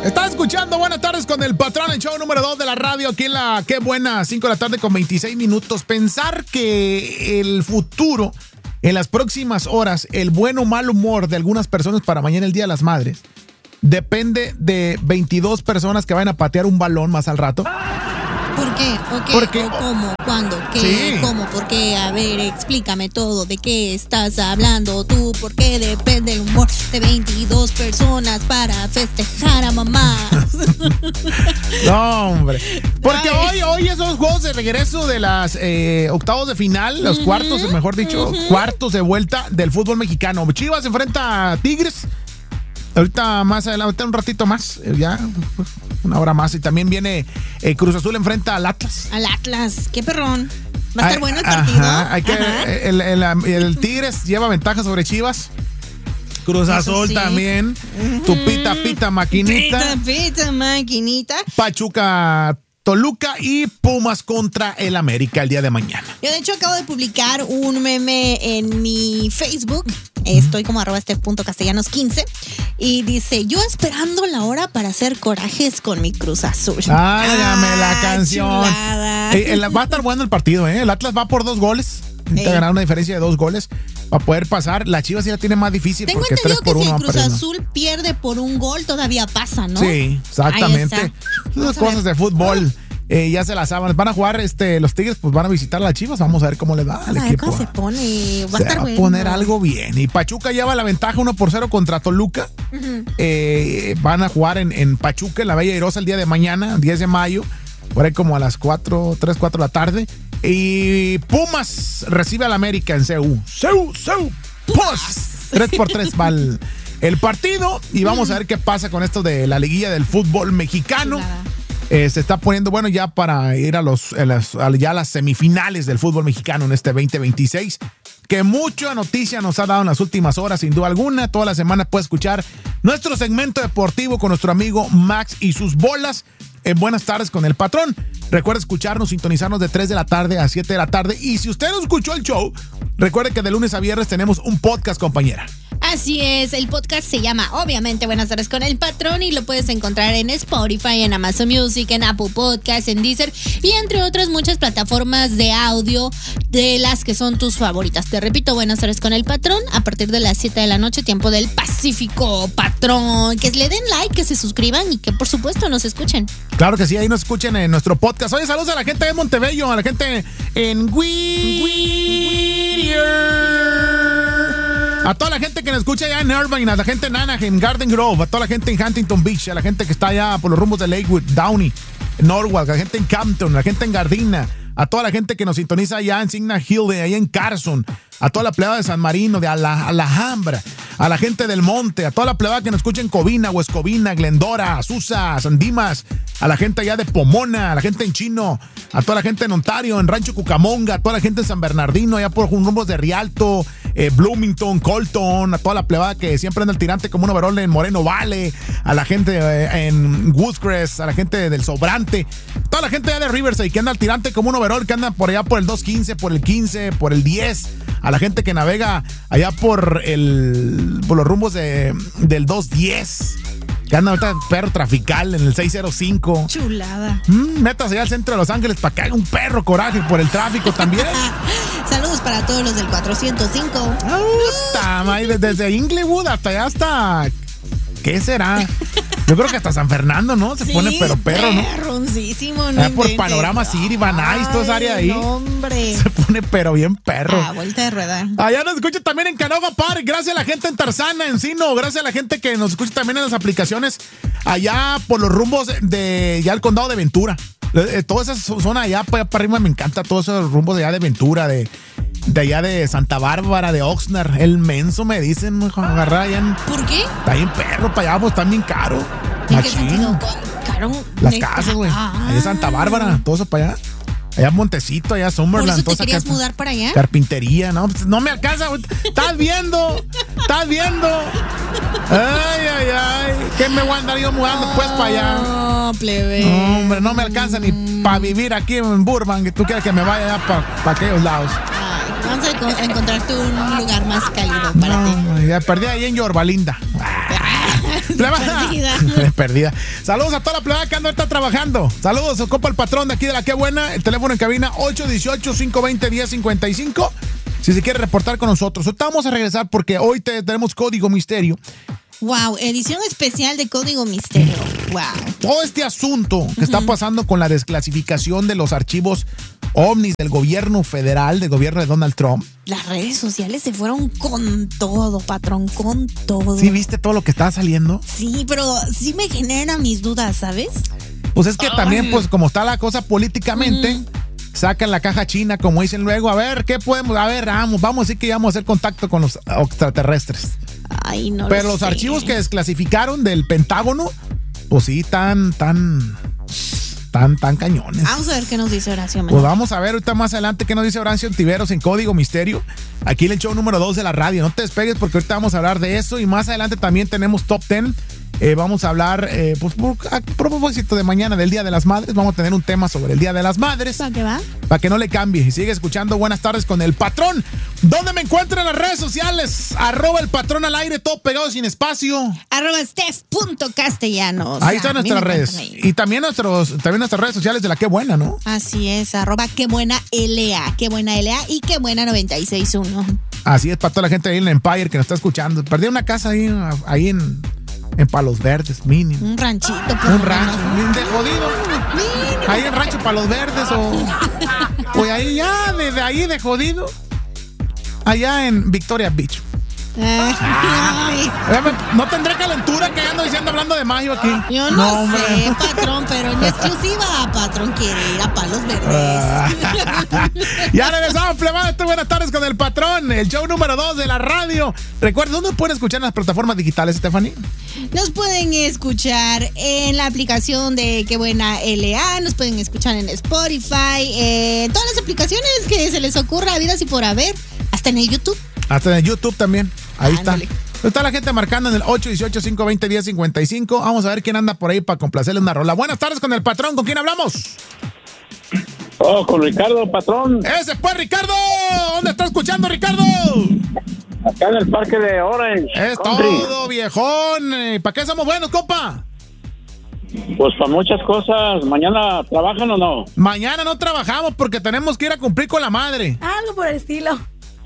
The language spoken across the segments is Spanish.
Estás escuchando Buenas Tardes con el Patrón, el show número 2 de la radio, aquí en la Qué Buena, 5 de la tarde con 26 minutos. Pensar que el futuro, en las próximas horas, el buen o mal humor de algunas personas para mañana, el Día de las Madres, depende de 22 personas que vayan a patear un balón más al rato. ¿Por qué? Porque, ¿Cómo? ¿Cuándo? ¿Qué? Sí. ¿Cómo? ¿Por qué? A ver, explícame todo. ¿De qué estás hablando tú? ¿Por qué depende el humor de 22 personas para festejar a mamá? No, hombre. Porque hoy esos juegos de regreso de las octavos de final, los cuartos, mejor dicho, cuartos de vuelta del fútbol mexicano. Chivas enfrenta a Tigres. Ahorita más adelante, un ratito más, ya una hora más. Y también viene Cruz Azul enfrenta al Atlas. Al Atlas, qué perrón. Va a estar bueno el partido. El Tigres lleva ventaja sobre Chivas. Cruz Azul sí. También. Tu pita maquinita. Pita maquinita. Pachuca, Toluca y Pumas contra el América el día de mañana. Yo de hecho acabo de publicar un meme en mi Facebook. Estoy como @steph.castellanos15 y dice, yo esperando la hora para hacer corajes con mi Cruz Azul. Dame la canción. Va a estar bueno el partido, ¿eh? El Atlas va por 2 goles. Necesita ganar una diferencia de 2 goles para poder pasar. La Chivas sí la tiene más difícil. Tengo porque entendido 3-1 que si el Cruz Azul pierde por un gol todavía pasa, ¿no? Sí, exactamente. Esas cosas de fútbol. Ya se las saben. Van a jugar los Tigres, pues van a visitar a las Chivas. Vamos a ver cómo les va al equipo. Cómo se pone. Va a estar bueno. Poner algo bien. Y Pachuca lleva la ventaja 1-0 contra Toluca. Van a jugar en Pachuca, en la Bella Airosa, el día de mañana, 10 de mayo. Por ahí como a las 4 de la tarde. Y Pumas recibe al América en CU. Pumas. 3-3 va el partido. Y vamos a ver qué pasa con esto de la liguilla del fútbol mexicano. Se está poniendo bueno ya para ir a las semifinales del fútbol mexicano en este 2026, que mucha noticia nos ha dado en las últimas horas, sin duda alguna. Toda la semana puedes escuchar nuestro segmento deportivo con nuestro amigo Max y sus bolas en Buenas Tardes con el Patrón. Recuerda escucharnos, sintonizarnos de 3 de la tarde a 7 de la tarde. Y si usted no escuchó el show, recuerde que de lunes a viernes tenemos un podcast, compañera. Así es, el podcast se llama obviamente Buenas Tardes con el Patrón y lo puedes encontrar en Spotify, en Amazon Music, en Apple Podcasts, en Deezer y entre otras muchas plataformas de audio de las que son tus favoritas. Te repito, Buenas Tardes con el Patrón a partir de las 7 de la noche, tiempo del Pacífico, Patrón. Que le den like, que se suscriban y que por supuesto nos escuchen. Claro que sí, ahí nos escuchen en nuestro podcast. Oye, saludos a la gente de Montebello, a la gente en Whittier. A toda la gente que nos escucha allá en Irvine, a la gente en Anaheim, Garden Grove, a toda la gente en Huntington Beach, a la gente que está allá por los rumbos de Lakewood, Downey, Norwalk, a la gente en Campton, a la gente en Gardena, a toda la gente que nos sintoniza allá en Signal Hill, allá en Carson, a toda la plebada de San Marino, de Alhambra, a la gente del Monte, a toda la plebada que nos escucha en Covina, Huescovina, Glendora, Azusa, San Dimas, a la gente allá de Pomona, a la gente en Chino, a toda la gente en Ontario, en Rancho Cucamonga, a toda la gente en San Bernardino, allá por rumbos de Rialto, Bloomington, Colton, a toda la plebada que siempre anda el tirante como un overol en Moreno Valley, a la gente en Woodcrest, a la gente del Sobrante, toda la gente allá de Riverside que anda al tirante como un overol, que anda por allá por el 215, por el 15, por el 10, a la gente que navega allá por los rumbos del 210, que anda ahorita perro trafical en el 605. Chulada. Métase allá al centro de Los Ángeles para que haga un perro coraje por el tráfico también. Saludos para todos los del 405. Desde Inglewood hasta allá hasta... ¿Qué será? Yo creo que hasta San Fernando, ¿no? Se pone pero perro, ¿no? Perroncísimo, ¿no? Por Panorama City, Van Nuys, toda esa área de ahí. Hombre. Se pone pero bien perro. Vuelta de rueda. Allá nos escucha también en Canoga Park. Gracias a la gente en Tarzana, Encino. Gracias a la gente que nos escucha también en las aplicaciones allá por los rumbos de ya el condado de Ventura. Toda esa zona allá para arriba me encanta. Todos esos rumbos de allá de Ventura, de allá de Santa Bárbara, de Oxnard. El menso me dicen, agarrar allá. ¿Por qué? Está bien perro para allá, pues está bien caro. ¿En qué sentido? ¿Caro? Las casas, güey. Allá en Santa Bárbara, todo eso para allá. Allá Montecito, allá Summerland. ¿Por eso te querías mudar para allá? Carpintería, ¿no? Pues no me alcanza, güey. ¿Estás viendo? Ay. ¿Qué me voy a andar yo mudando pues para allá? No, plebe. No, hombre, no me alcanza ni para vivir aquí en Burbank. ¿Tú quieres que me vaya allá para aquellos lados? Vamos a encontrarte un lugar más cálido para ti. Ya perdí ahí en Yorba Linda. Perdida. Saludos a toda la plebada que anda ahorita trabajando. Saludos, compa el patrón de aquí de la Qué Buena. El teléfono en cabina 818-520-1055. Si se quiere reportar con nosotros. Ahorita vamos a regresar porque hoy tenemos Código Misterio. Wow, edición especial de Código Misterio. Wow. Todo este asunto que está pasando con la desclasificación de los archivos ovnis del gobierno federal, del gobierno de Donald Trump. Las redes sociales se fueron con todo, patrón, con todo. ¿Sí viste todo lo que está saliendo? Sí, pero sí me genera mis dudas, ¿sabes? Pues es que también, pues como está la cosa políticamente, sacan la caja china, como dicen luego, a ver, ¿qué podemos? A ver, vamos a decir que vamos a hacer contacto con los extraterrestres. Ay, no. Pero los archivos que desclasificaron del Pentágono, pues sí, tan cañones. Vamos a ver qué nos dice Horacio. Pues vamos a ver ahorita más adelante qué nos dice Horacio Tiveros en Código Misterio. Aquí en el show número 2 de la radio. No te despegues porque ahorita vamos a hablar de eso. Y más adelante también tenemos Top 10. Vamos a hablar, pues a propósito de mañana, del Día de las Madres. Vamos a tener un tema sobre el Día de las Madres. ¿Para qué va? Para que no le cambie. Y sigue escuchando Buenas Tardes con el Patrón. ¿Dónde me encuentran en las redes sociales? @el Patrón al aire, todo pegado sin espacio. @Steph.castellanos. Ahí están nuestras redes. Y también nuestras redes sociales de la Qué Buena, ¿no? Así es, @Qué Buena LA. Qué Buena LA y Qué Buena 96.1. Así es, para toda la gente ahí en el Empire que nos está escuchando. Perdí una casa ahí en Palos Verdes, mínimo. Un ranchito. Un rancho, de jodido. Mínimo. Ahí en Rancho Palos Verdes o ahí ya, desde ahí de jodido. Allá en Victoria Beach. No tendré calentura que ando diciendo hablando de mayo aquí. Yo no sé, patrón, pero en exclusiva, patrón quiere ir a Palos Verdes. Ya regresamos, plebada. Buenas tardes con el Patrón, el show número 2 de la radio. Recuerda, ¿dónde pueden escuchar en las plataformas digitales, Stephanie? Nos pueden escuchar en la aplicación de Qué Buena LA, nos pueden escuchar en Spotify, en todas las aplicaciones que se les ocurra, habidas y por haber, hasta en el YouTube. Hasta en el YouTube también. Ahí Ándale. está la gente marcando en el 818-520-1055. Vamos a ver quién anda por ahí para complacerle una rola. Buenas tardes con el Patrón. ¿Con quién hablamos? Con Ricardo, patrón. Ese fue Ricardo. ¿Dónde está escuchando, Ricardo? Acá en el parque de Orange. Es Country. todo, viejón. ¿Para qué somos buenos, compa? Pues para muchas cosas. ¿Mañana trabajan o no? Mañana no trabajamos porque tenemos que ir a cumplir con la madre. Algo por el estilo.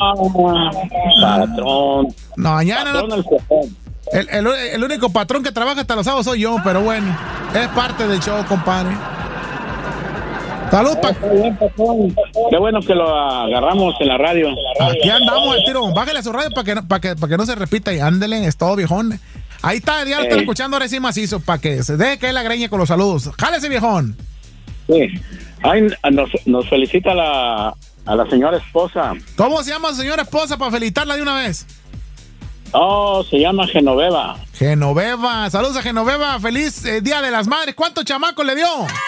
Patrón. No, mañana Patrón, no. el cojón. El único patrón que trabaja hasta los sábados soy yo, pero bueno, es parte del show, compadre. Salud, Está bien, patrón. Qué bueno que lo agarramos en la radio. Aquí andamos al tiro. Bájale a su radio para que no se repita y ándele, es todo, viejón. Ahí está, ya lo están escuchando ahora sí macizo, para que se deje caer la greña con los saludos. Jálese, viejón. Sí. Ay, nos felicita a la señora esposa. ¿Cómo se llama su señora esposa para felicitarla de una vez? Oh, se llama Genoveva. Genoveva, saludos a Genoveva, feliz Día de las Madres. ¿Cuántos chamacos le dio?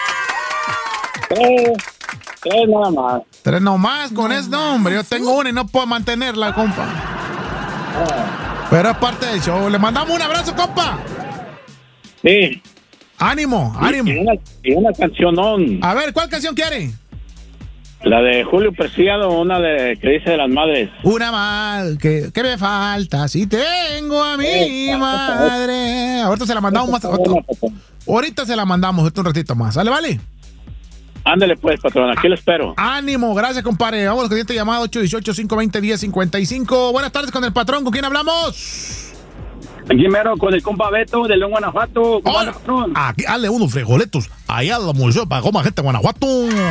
Tres nada más. 3 nomás, con eso, no, hombre, yo tengo una y no puedo mantenerla, compa. Pero es parte del show. Le mandamos un abrazo, compa. Sí. Ánimo. Y una cancionón. A ver, ¿cuál canción quiere? La de Julio Preciado, una que dice de las madres. Una más, que me falta si tengo a mi madre. Ahorita se la mandamos más. Ahorita se la mandamos, un ratito más. ¿Sale, vale? Ándale pues, patrón, aquí lo espero. Ánimo, gracias, compadre. Vamos con el siguiente llamado, 818-520-1055. Buenas tardes con el Patrón, ¿con quién hablamos? Aquí mero con el compa Beto de León, Guanajuato. Hola. Aquí, hazle unos frijoletos. Allá la munición para comer gente de Guanajuato.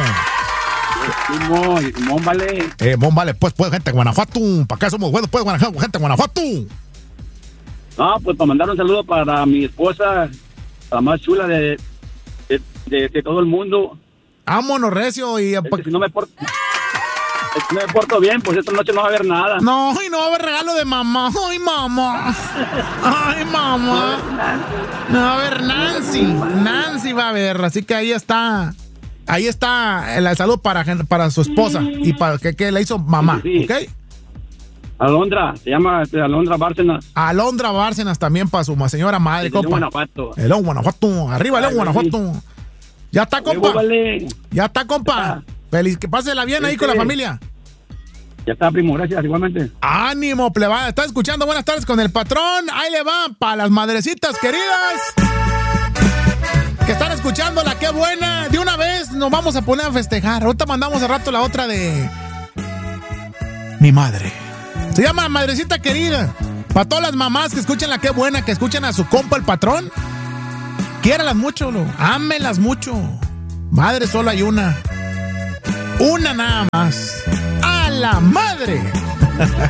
Simón, vale. Vale, pues, gente de Guanajuato. ¿Para qué somos buenos? Pues, gente de Guanajuato. Ah, pues para mandar un saludo para mi esposa, la más chula de todo el mundo. Vámonos, recio. Y si no me porto bien, pues esta noche no va a haber nada. No, y no va a haber regalo de mamá. Ay, mamá. Ay, mamá. No va a haber Nancy. Nancy va a haber. Así que ahí está. Ahí está el saludo para su esposa y para que le hizo mamá, sí. ¿Ok? Alondra, se llama Alondra Bárcenas. Alondra Bárcenas también para su señora madre, compa. León, Guanajuato. Arriba, León, Guanajuato. Ya está, compa. Vale. Ya está, compa. Feliz, que pásela bien ahí con la familia. Ya está, primo, gracias, igualmente. Ánimo, plebada. Está escuchando Buenas Tardes con el Patrón. Ahí le va para las madrecitas queridas que están escuchando la Qué Buena. De una vez nos vamos a poner a festejar. Ahorita mandamos al rato la otra de mi madre. Se llama Madrecita Querida. Para todas las mamás que escuchan la Qué Buena, que escuchan a su compa el Patrón, quiéralas mucho, ámelas mucho. Madre solo hay una. Una nada más. ¡A la madre!